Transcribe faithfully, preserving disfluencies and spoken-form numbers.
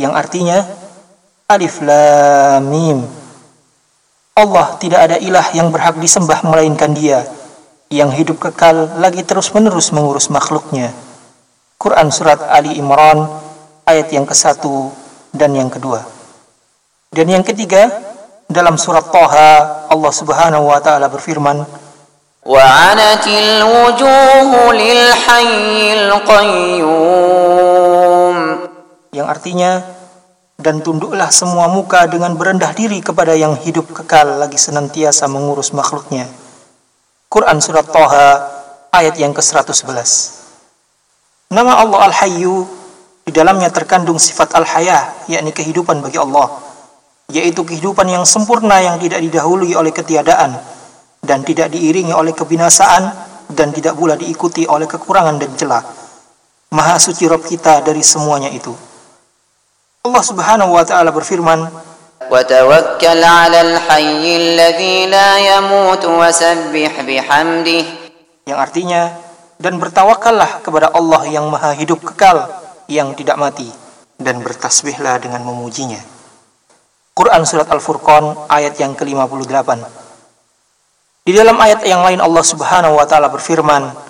yang artinya Alif Lam Mim. Allah tidak ada ilah yang berhak disembah melainkan Dia, yang hidup kekal lagi terus-menerus mengurus makhluknya. Quran Surat Ali Imran ayat yang kesatu dan yang kedua. Dan yang ketiga, dalam surat Thaha Allah Subhanahu wa taala berfirman, وَعَنَتِ الْوُجُوهُ لِلْحَيِّ الْقَيُّومِ, yang artinya, dan tunduklah semua muka dengan berendah diri kepada yang hidup kekal lagi senantiasa mengurus makhluknya. Quran Surat Thaha ayat yang ke seratus sebelas. Nama Allah Al-Hayyu, di dalamnya terkandung sifat Al-Hayah, yakni kehidupan bagi Allah, yaitu kehidupan yang sempurna yang tidak didahului oleh ketiadaan, dan tidak diiringi oleh kebinasaan, dan tidak pula diikuti oleh kekurangan dan celah. Maha suci Rabb kita dari semuanya itu. Allah Subhanahu wa taala berfirman, وَتَوَكَّلْ عَلَى الْحَيِّ الَّذِي لَا يَمُوتُ وَسَبِّحْ بِحَمْدِهِ, yang artinya, dan bertawakallah kepada Allah yang maha hidup kekal, yang tidak mati, dan bertasbihlah dengan memujinya. Quran Surat Al-Furqan ayat yang ke lima puluh delapan. Di dalam ayat yang lain Allah Subhanahu wa taala berfirman,